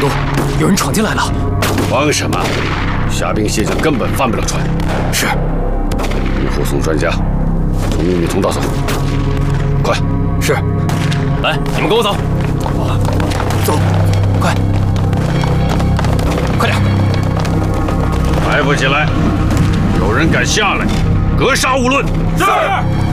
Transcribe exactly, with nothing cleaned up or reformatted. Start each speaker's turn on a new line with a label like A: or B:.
A: 路，有人闯进来了。
B: 慌什么？虾兵蟹将根本翻不了船。
A: 是。
B: 你护送专家从秘密通道走，快！
A: 是。
C: 来，你们跟我走。
A: 走，快，快点！
B: 埋伏起来！有人敢下来，格杀勿论。
C: 是。